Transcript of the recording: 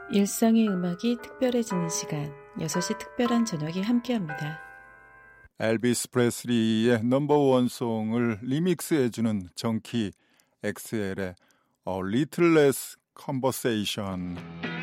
일상의 음악이 특별해지는 시간, 6시 특별한 저녁이 함께합니다. 엘비스 프레슬리의 넘버원 송을 리믹스해주는 정키 XL의 A Little Less Conversation.